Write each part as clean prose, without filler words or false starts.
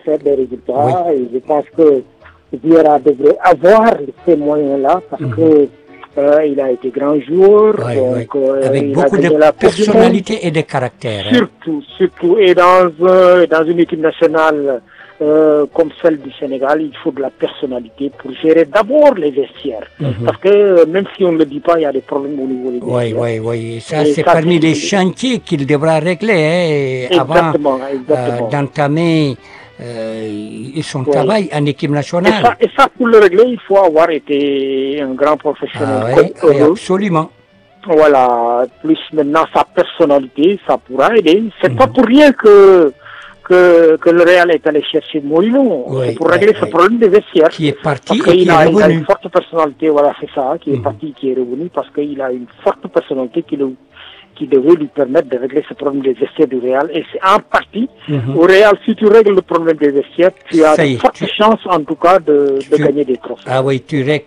faire des résultats. Et je pense que Vieira devrait avoir ces moyens-là parce que il a été grand joueur. Donc, avec beaucoup de personnalité et de caractère. Surtout. Et dans une équipe nationale comme celle du Sénégal, il faut de la personnalité pour gérer d'abord les vestiaires. Parce que même si on ne le dit pas, il y a des problèmes au niveau des vestiaires. Oui. Ça, c'est parmi les chantiers qu'il devra régler avant d'entamer son travail en équipe nationale. Et ça, pour le régler, il faut avoir été un grand professionnel. Absolument. Voilà, plus maintenant sa personnalité, ça pourra aider. C'est pas pour rien que le Real est allé chercher Mourinho. C'est pour régler ce problème des vestiaires. Qui est parti et qui est revenu. Il a une forte personnalité, voilà, c'est ça, qui est parti, qui est revenu, parce qu'il a une forte personnalité qui devait lui permettre de régler ce problème des vestiaires du Real. Et c'est en partie, au Real, si tu règles le problème des vestiaires, tu as de fortes chances, en tout cas, de gagner des trophées. Ah oui, tu règles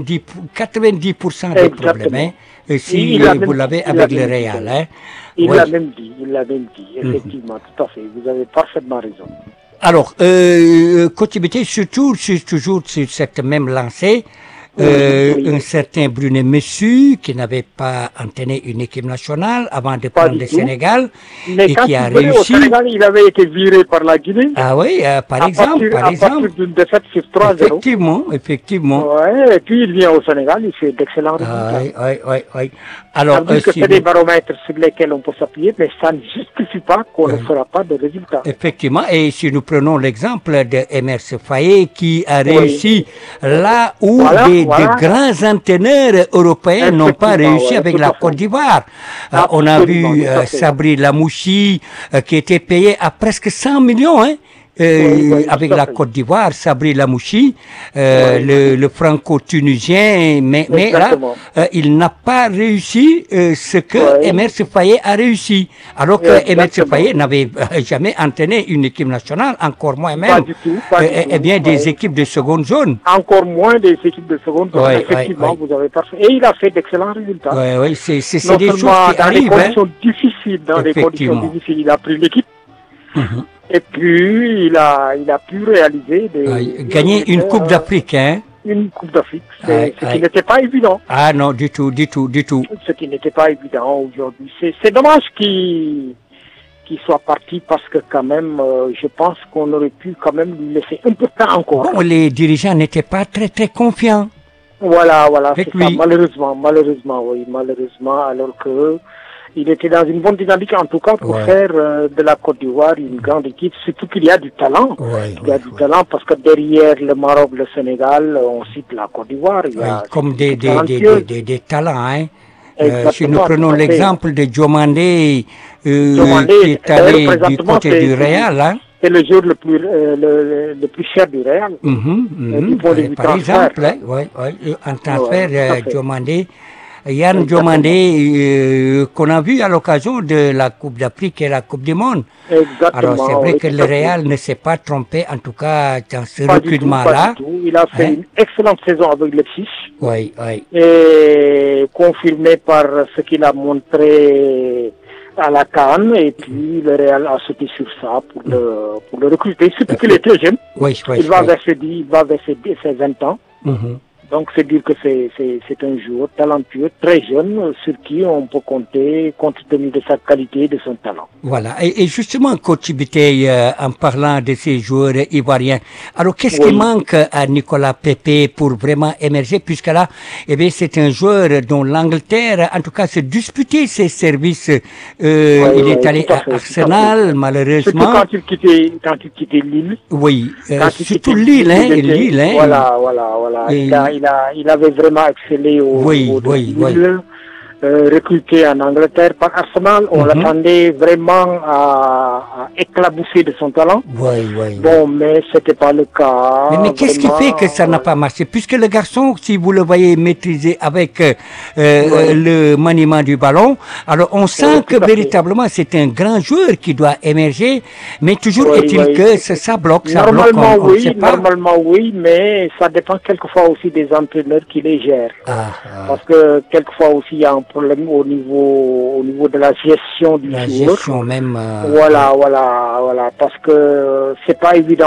90% des problèmes, hein, si vous l'avez avec le Real. Hein. Il l'a même dit, effectivement, tout à fait, vous avez parfaitement raison. Alors, Coach Bété, toujours sur cette même lancée, un certain Brunet Messu, qui n'avait pas entraîné une équipe nationale avant de prendre le Sénégal, mais et qui a réussi. Au Sénégal, il avait été viré par la Guinée. Ah oui, par exemple. À partir d'une défaite sur 3-0. Effectivement. Ouais, et puis il vient au Sénégal, il fait d'excellents résultats. Oui. Alors, c'est des baromètres sur lesquels on peut s'appuyer, mais ça ne justifie pas qu'on ne fera pas de résultats. Effectivement, et si nous prenons l'exemple de Emerse Faé, qui a réussi là où des grands entraîneurs européens n'ont pas réussi avec la Côte d'Ivoire. On a vu Sabri Lamouchi, qui était payé à presque 100 millions, hein. Avec la Côte d'Ivoire, Sabri Lamouchi, le franco-tunisien, mais là, il n'a pas réussi ce que Emerse Faé a réussi. Alors que Emerse Faé n'avait jamais entraîné une équipe nationale, encore moins même des équipes de seconde zone. Encore moins des équipes de seconde zone, effectivement, vous avez parfait. Et il a fait d'excellents résultats. Oui, c'est des choses qui arrivent. Dans des conditions difficiles, il a pris l'équipe. Et puis, il a pu réaliser gagner une Coupe d'Afrique, hein? Une Coupe d'Afrique, ce qui n'était pas évident. Ah non, du tout. Ce qui n'était pas évident aujourd'hui. C'est dommage qu'il soit parti parce que quand même, je pense qu'on aurait pu quand même lui laisser un peu de temps encore. Bon, les dirigeants n'étaient pas très confiants. Voilà, c'est ça. Malheureusement, alors que il était dans une bonne dynamique, en tout cas, pour faire de la Côte d'Ivoire une grande équipe, surtout qu'il y a du talent. Il y a du talent parce que derrière le Maroc, le Sénégal, on cite la Côte d'Ivoire. Comme des talents, hein. Si nous prenons l'exemple de Diomandé, qui est allé du côté du Real, hein. C'est le joueur le plus cher du Real. Par exemple, en transfert, Diomandé. Yann Diomandé, qu'on a vu à l'occasion de la Coupe d'Afrique et la Coupe du Monde. Exactement. Alors c'est vrai que le Real ne s'est pas trompé, en tout cas dans ce recrutement-là. Il a fait une excellente saison avec le Leipzig. Oui. Et confirmé par ce qu'il a montré à la CAN, et puis le Real a sauté sur ça pour le recruter, surtout qu'il est très jeune. Il va vers ses 20 ans. Donc c'est dire que c'est un joueur talentueux, très jeune, sur qui on peut compter compte tenu de sa qualité et de son talent. Voilà. Et justement, Coach Biteye, en parlant de ces joueurs ivoiriens, alors qu'est-ce qui manque à Nicolas Pepe pour vraiment émerger, puisque là, c'est un joueur dont l'Angleterre, en tout cas, se disputait ses services. Il est allé à Arsenal, malheureusement. Surtout quand il quittait Lille. Oui, surtout Lille, hein. Lille, hein. Voilà. Il avait vraiment excellé au niveau de Lille. Recruté en Angleterre par Arsenal, on l'attendait vraiment à éclabousser de son talent. Bon, mais c'était pas le cas. Mais qu'est-ce qui fait que ça n'a pas marché? Puisque le garçon, si vous le voyez maîtriser avec le maniement du ballon, alors on sent que véritablement c'est un grand joueur qui doit émerger, mais toujours est-il que ça bloque, Normalement, oui, mais ça dépend quelquefois aussi des entraîneurs qui les gèrent. Parce que quelquefois aussi il y a un problème au niveau de la gestion du joueur. La gestion même. Voilà, parce que c'est pas évident.